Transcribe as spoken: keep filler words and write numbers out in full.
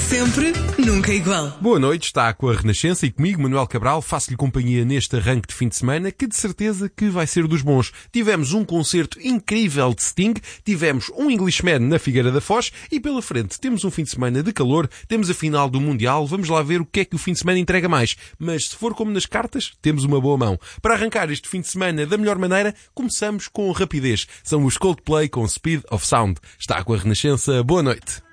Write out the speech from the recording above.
Sempre, nunca igual. Boa noite, está com a Renascença e comigo, Manuel Cabral, faço-lhe companhia neste arranque de fim de semana que de certeza que vai ser dos bons. Tivemos um concerto incrível de Sting, tivemos um Englishman na Figueira da Foz e pela frente temos um fim de semana de calor, temos a final do Mundial, vamos lá ver o que é que o fim de semana entrega mais. Mas se for como nas cartas, temos uma boa mão. Para arrancar este fim de semana da melhor maneira, começamos com rapidez. São os Coldplay com Speed of Sound. Está com a Renascença, boa noite.